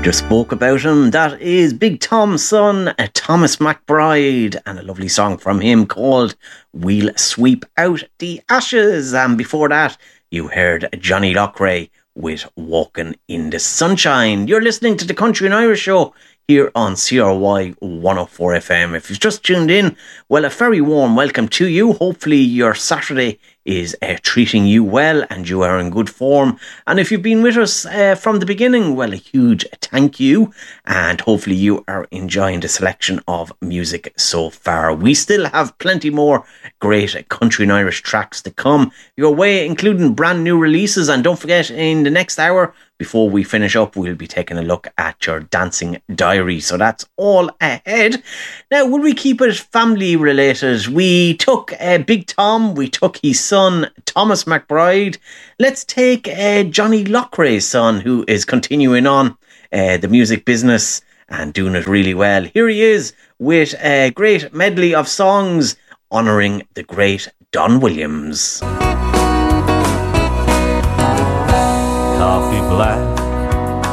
just spoke about him. That is Big Tom's son, Thomas McBride, and a lovely song from him called We'll Sweep Out the Ashes. And before that, you heard Johnny Lockray with Walking in the Sunshine. You're listening to the Country and Irish Show here on CRY 104 FM. If you've just tuned in, well, a very warm welcome to you. Hopefully your Saturday is treating you well and you are in good form. And if you've been with us from the beginning, well, a huge thank you. And hopefully you are enjoying the selection of music so far. We still have plenty more great country and Irish tracks to come your way, including brand new releases. And don't forget, in the next hour, before we finish up, we'll be taking a look at your dancing diary. So that's all ahead. Now, will we keep it family related? We took Big Tom, we took his son, Thomas McBride. Let's take Johnny Lockray's son, who is continuing on the music business and doing it really well. Here he is with a great medley of songs honouring the great Don Williams.